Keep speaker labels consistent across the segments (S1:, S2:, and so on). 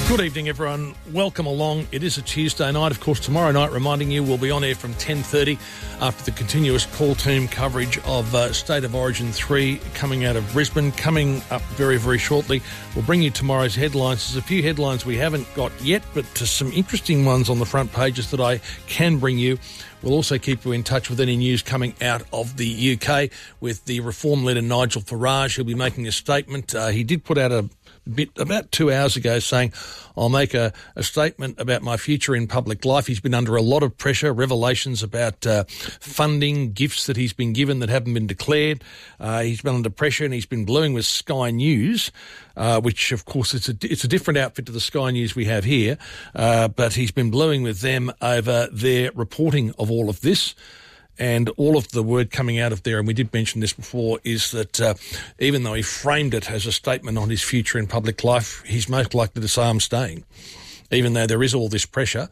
S1: Good evening, everyone. Welcome along. It is a Tuesday night. Of course, tomorrow night, reminding you, we'll be on air from 10:30 after the continuous call team coverage of State of Origin 3 coming out of Brisbane. Coming up very, very shortly, we'll bring you tomorrow's headlines. There's a few headlines we haven't got yet, but some interesting ones on the front pages that I can bring you. We'll also keep you in touch with any news coming out of the UK with the Reform leader Nigel Farage. He'll be making a statement. He did put out a bit about 2 hours ago saying, I'll make a statement about my future in public life. He's been under a lot of pressure, revelations about funding, gifts that he's been given that haven't been declared. He's been under pressure and he's been bluing with Sky News, which, of course, it's a different outfit to the Sky News we have here, but he's been bluing with them over their reporting of all of this. And all of the word coming out of there, and we did mention this before, is that even though he framed it as a statement on his future in public life, he's most likely to say, I'm staying, even though there is all this pressure.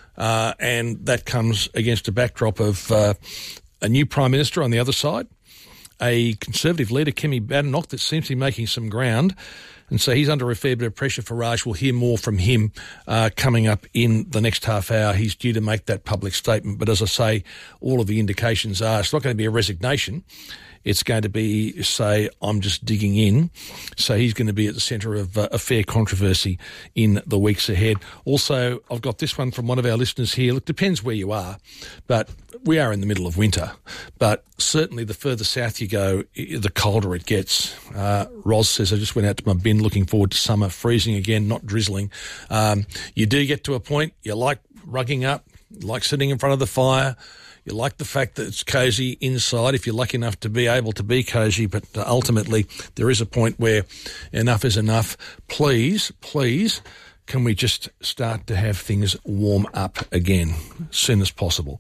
S1: And that comes against a backdrop of a new Prime Minister on the other side, a Conservative leader, Kemi Badenoch, that seems to be making some ground. And so he's under a fair bit of pressure. Farage, we'll hear more from him coming up in the next half hour. He's due to make that public statement. But as I say, all of the indications are it's not going to be a resignation. It's going to be, say, I'm just digging in. So he's going to be at the centre of a fair controversy in the weeks ahead. Also, I've got this one from one of our listeners here. Look, depends where you are, but we are in the middle of winter. But certainly the further south you go, the colder it gets. Roz says, I just went out to my bin looking forward to summer, freezing again, not drizzling. You do get to a point, you like rugging up, you like sitting in front of the fire. You like the fact that it's cosy inside if you're lucky enough to be able to be cosy, but ultimately there is a point where enough is enough. Please, can we just start to have things warm up again as soon as possible?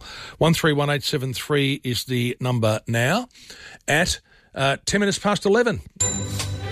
S1: 131873 is the number now at 10 minutes past 11.